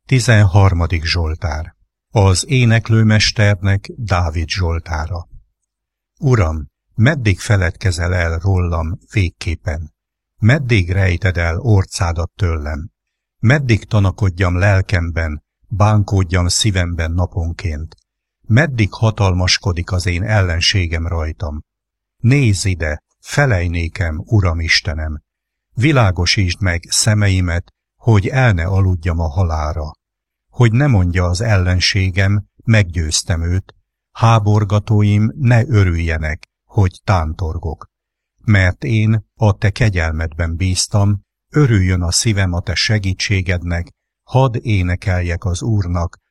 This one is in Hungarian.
13. Zsoltár. Az éneklőmesternek Dávid zsoltára. Uram, meddig feledkezel el rólam végképpen? Meddig rejted el orcádat tőlem? Meddig tanakodjam lelkemben, bánkódjam szívemben naponként? Meddig hatalmaskodik az én ellenségem rajtam? Nézz ide, felej nékem, Uram Istenem! Világosítsd meg szemeimet, hogy el ne aludjam a halálra. Hogy ne mondja az ellenségem, meggyőztem őt, háborgatóim ne örüljenek, hogy tántorgok. Mert én a te kegyelmedben bíztam, örüljön a szívem a te segítségednek, hadd énekeljek az Úrnak,